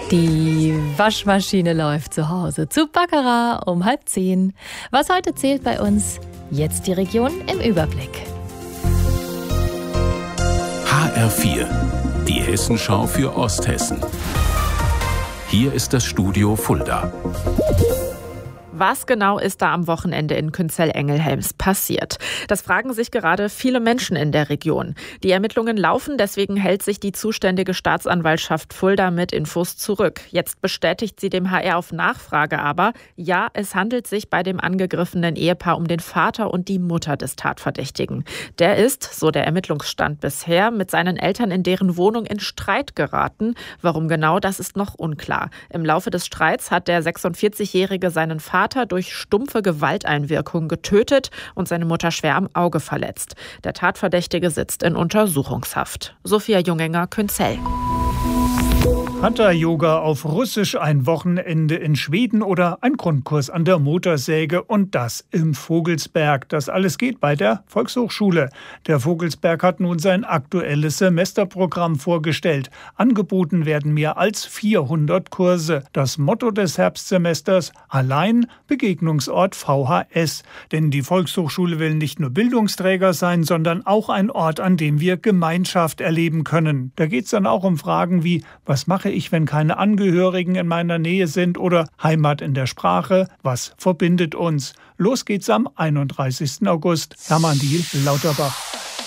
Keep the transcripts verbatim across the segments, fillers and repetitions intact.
Die Waschmaschine läuft zu Hause. Zu Baccarat um halb zehn. Was heute zählt bei uns? Jetzt die Region im Überblick. H R vier, die Hessenschau für Osthessen. Hier ist das Studio Fulda. Was genau ist da am Wochenende in Künzell-Engelhelms passiert? Das fragen sich gerade viele Menschen in der Region. Die Ermittlungen laufen, deswegen hält sich die zuständige Staatsanwaltschaft Fulda mit Infos zurück. Jetzt bestätigt sie dem H R auf Nachfrage aber, ja, es handelt sich bei dem angegriffenen Ehepaar um den Vater und die Mutter des Tatverdächtigen. Der ist, so der Ermittlungsstand bisher, mit seinen Eltern in deren Wohnung in Streit geraten. Warum genau, das ist noch unklar. Im Laufe des Streits hat der sechsundvierzigjährige seinen Vater durch stumpfe Gewalteinwirkung getötet und seine Mutter schwer am Auge verletzt. Der Tatverdächtige sitzt in Untersuchungshaft. Sophia Jungenger, Künzell. Hatha-Yoga auf Russisch, ein Wochenende in Schweden oder ein Grundkurs an der Motorsäge und das im Vogelsberg. Das alles geht bei der Volkshochschule. Der Vogelsberg hat nun sein aktuelles Semesterprogramm vorgestellt. Angeboten werden mehr als vierhundert Kurse. Das Motto des Herbstsemesters: Allein Begegnungsort V H S. Denn die Volkshochschule will nicht nur Bildungsträger sein, sondern auch ein Ort, an dem wir Gemeinschaft erleben können. Da geht es dann auch um Fragen wie: Was mache ich, wenn keine Angehörigen in meiner Nähe sind, oder Heimat in der Sprache? Was verbindet uns? Los geht's am einunddreißigsten August. Hermann Diel, Lauterbach.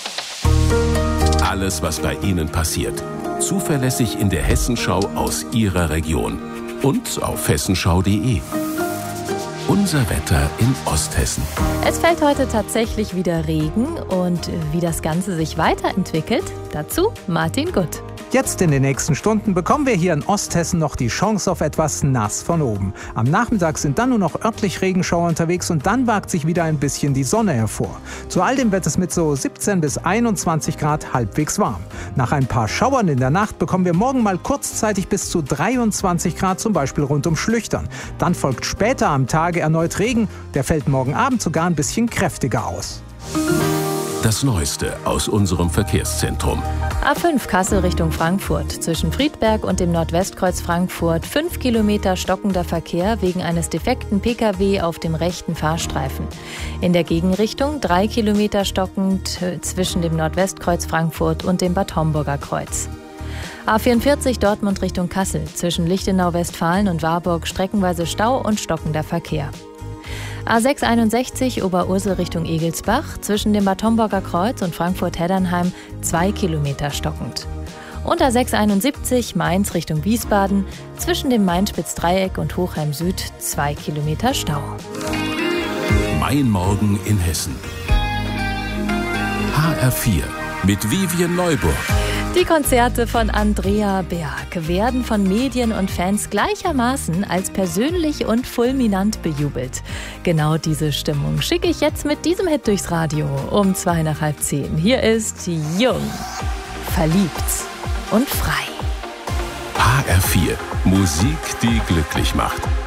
Alles, was bei Ihnen passiert. Zuverlässig in der Hessenschau aus Ihrer Region. Und auf hessenschau punkt de. Unser Wetter in Osthessen. Es fällt heute tatsächlich wieder Regen und wie das Ganze sich weiterentwickelt, dazu Martin Gutt. Jetzt in den nächsten Stunden bekommen wir hier in Osthessen noch die Chance auf etwas nass von oben. Am Nachmittag sind dann nur noch örtlich Regenschauer unterwegs und dann wagt sich wieder ein bisschen die Sonne hervor. Zu all dem wird es mit so siebzehn bis einundzwanzig Grad halbwegs warm. Nach ein paar Schauern in der Nacht bekommen wir morgen mal kurzzeitig bis zu dreiundzwanzig Grad, zum Beispiel rund um Schlüchtern. Dann folgt später am Tage erneut Regen. Der fällt morgen Abend sogar ein bisschen kräftiger aus. Das Neueste aus unserem Verkehrszentrum. A fünf Kassel Richtung Frankfurt. Zwischen Friedberg und dem Nordwestkreuz Frankfurt fünf Kilometer stockender Verkehr wegen eines defekten P K W auf dem rechten Fahrstreifen. In der Gegenrichtung drei Kilometer stockend zwischen dem Nordwestkreuz Frankfurt und dem Bad Homburger Kreuz. A vierundvierzig Dortmund Richtung Kassel. Zwischen Lichtenau Westfalen und Warburg streckenweise Stau und stockender Verkehr. A sechs einundsechzig Oberursel Richtung Egelsbach, zwischen dem Bad Homburger Kreuz und Frankfurt-Heddernheim zwei Kilometer stockend. Und A sechs einundsiebzig Mainz Richtung Wiesbaden, zwischen dem Main-Spitz-Dreieck und Hochheim Süd zwei Kilometer Stau. Mein Morgen in Hessen. H R vier mit Vivian Neuburg. Die Konzerte von Andrea Berg werden von Medien und Fans gleichermaßen als persönlich und fulminant bejubelt. Genau diese Stimmung schicke ich jetzt mit diesem Hit durchs Radio um zwei nach halb zehn. Hier ist Jung, verliebt und frei. H R vier, Musik, die glücklich macht.